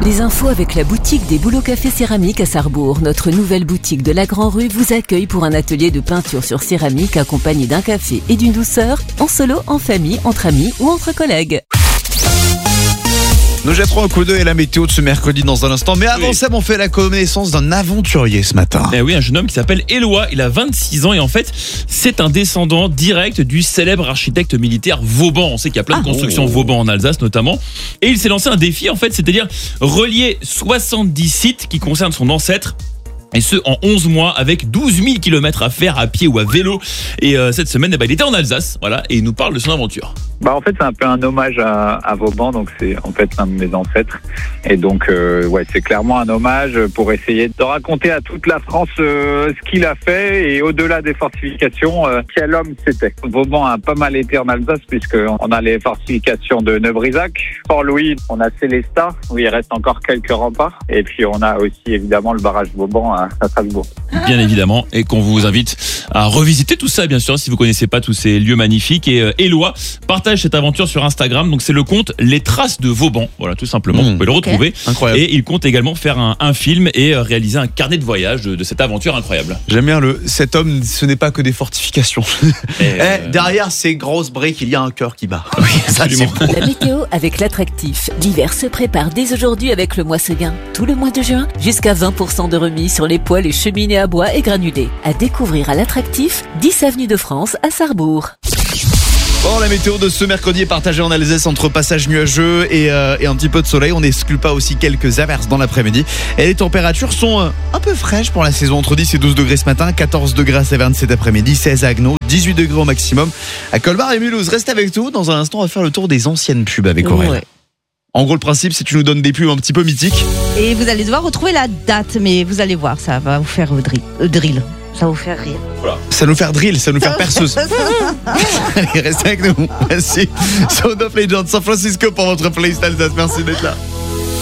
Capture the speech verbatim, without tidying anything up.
Les infos avec la boutique des Bouleaux Café Céramique à Sarrebourg. Notre nouvelle boutique de la Grand Rue vous accueille pour un atelier de peinture sur céramique accompagné d'un café et d'une douceur, en solo, en famille, entre amis ou entre collègues. Nous jetterons un coup d'œil à la météo de ce mercredi dans un instant. Mais avant Oui. ça, on fait la connaissance d'un aventurier ce matin. Eh oui, un jeune homme qui s'appelle Éloi, il a vingt-six ans et en fait, c'est un descendant direct du célèbre architecte militaire Vauban. On sait qu'il y a plein de Ah, constructions oh. Vauban en Alsace notamment. Et il s'est lancé un défi en fait, c'est-à-dire relier soixante-dix sites qui concernent son ancêtre. Et ce, en onze mois, avec douze mille kilomètres à faire à pied ou à vélo. Et euh, cette semaine, eh ben, il était en Alsace, voilà, et il nous parle de son aventure. Bah en fait c'est un peu un hommage à, à Vauban, donc c'est en fait l'un de mes ancêtres, et donc euh, ouais c'est clairement un hommage pour essayer de raconter à toute la France euh, ce qu'il a fait, et au-delà des fortifications, euh, quel homme c'était. Vauban a pas mal été en Alsace puisque on a les fortifications de Neuvrisac, Port-Louis, on a Célestat où il reste encore quelques remparts, et puis on a aussi évidemment le barrage Vauban à, à Strasbourg. Bien évidemment, et qu'on vous invite à revisiter tout ça, bien sûr, si vous connaissez pas tous ces lieux magnifiques. Et euh, Éloi partage cette aventure sur Instagram, donc c'est le compte Les Traces de Vauban, voilà, tout simplement, Mmh. vous pouvez le retrouver. Incroyable. Et il compte également faire un, un film et euh, réaliser un carnet de voyage de, de cette aventure incroyable. J'aime bien le. Cet homme, ce n'est pas que des fortifications. Et, Eh, euh, derrière ces grosses briques, il y a un cœur qui bat. Oui, Ça, absolument. c'est bon. La météo avec l'attractif. L'hiver se prépare dès aujourd'hui avec le mois Seguin. Tout le mois de juin, jusqu'à vingt pour cent de remise sur les poêles et cheminées à bois et granulés. À découvrir à l'attractif, dix avenue de France à Sarrebourg. Bon, la météo de ce mercredi est partagée en Alsace entre passage nuageux et, euh, et un petit peu de soleil. On n'exclut pas aussi quelques averses dans l'après-midi. Et les températures sont euh, un peu fraîches pour la saison, entre dix et douze degrés ce matin, quatorze degrés à Saverne cet après-midi, seize à Agno, dix-huit degrés au maximum à Colmar et Mulhouse. Reste avec nous. Dans un instant, on va faire le tour des anciennes pubs avec Aurélien. Ouais. En gros, le principe, c'est que tu nous donnes des pubs un petit peu mythiques. Et vous allez devoir retrouver la date, mais vous allez voir, ça va vous faire euh, drill. Euh, drill. Ça va vous faire rire. Ça nous faire drill, ça nous faire perceuse. Allez, restez avec nous. Merci. Sound of Legends, San Francisco pour votre playlist Alsace. Merci d'être là.